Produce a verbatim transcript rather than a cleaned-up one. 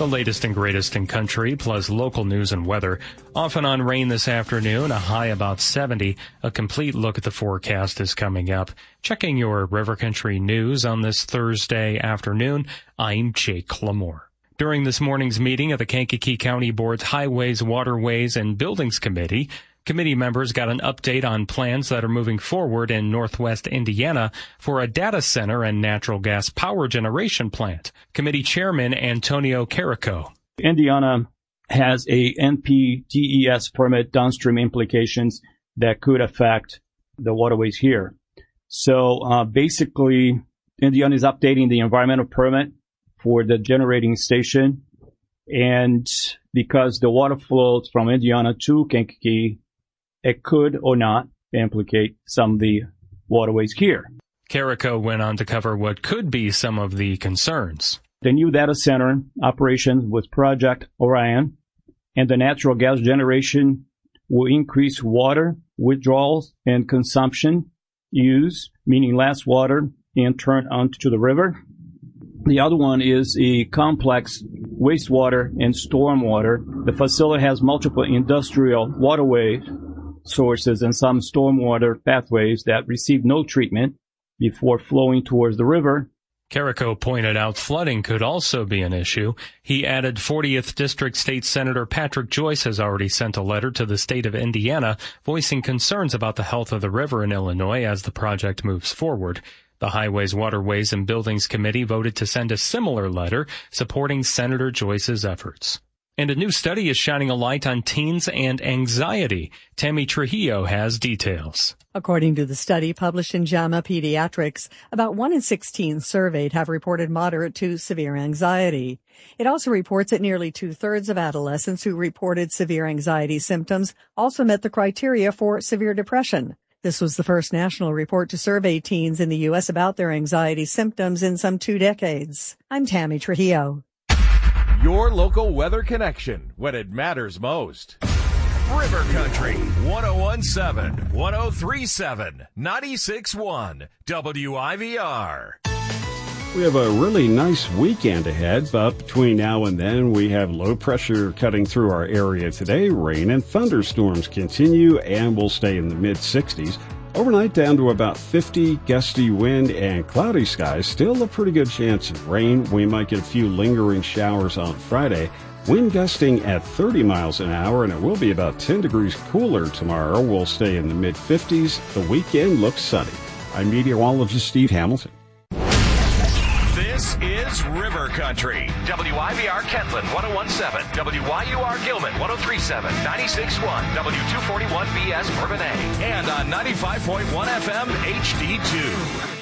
The latest and greatest in country, plus local news and weather. Off and on rain this afternoon, a high about seventy. A complete look at the forecast is coming up. Checking your River Country news on this Thursday afternoon, I'm Jake Lamore. During this morning's meeting of the Kankakee County Board's Highways, Waterways, and Buildings Committee, committee members got an update on plans that are moving forward in northwest Indiana for a data center and natural gas power generation plant. Committee Chairman Antonio Carrico. Indiana has a N P D E S permit downstream implications that could affect the waterways here. So uh, basically, Indiana is updating the environmental permit for the generating station. And because the water flows from Indiana to Kankakee, it could or not implicate some of the waterways here. Carrico went on to cover what could be some of the concerns. The new data center operation with Project Orion and the natural gas generation will increase water withdrawals and consumption use, meaning less water and turn onto the river. The other one is a complex wastewater and stormwater. The facility has multiple industrial waterways sources and some stormwater pathways that receive no treatment before flowing towards the river. Carrico pointed out flooding could also be an issue. He added fortieth District State Senator Patrick Joyce has already sent a letter to the state of Indiana voicing concerns about the health of the river in Illinois as the project moves forward. The Highways, Waterways, and Buildings Committee voted to send a similar letter supporting Senator Joyce's efforts. And a new study is shining a light on teens and anxiety. Tammy Trujillo has details. According to the study published in JAMA Pediatrics, about one in six teens surveyed have reported moderate to severe anxiety. It also reports that nearly two-thirds of adolescents who reported severe anxiety symptoms also met the criteria for severe depression. This was the first national report to survey teens in the U S about their anxiety symptoms in some two decades. I'm Tammy Trujillo. Your local weather connection when it matters most. River Country, one oh one point seven, one oh three point seven, ninety-six point one, W I V R. We have a really nice weekend ahead, but between now and then, we have low pressure cutting through our area today. Rain and thunderstorms continue and will stay in the mid sixties. Overnight down to about fifty, gusty wind and cloudy skies. Still a pretty good chance of rain. We might get a few lingering showers on Friday. Wind gusting at thirty miles an hour, and it will be about ten degrees cooler tomorrow. We'll stay in the mid fifties. The weekend looks sunny. I'm meteorologist Steve Hamilton. This is River Country. W I V R Kentland, one oh one point seven. W Y U R Gilman, one oh three point seven. ninety-six point one. W two forty-one B S Bourbonnais. And on ninety-five point one F M H D two.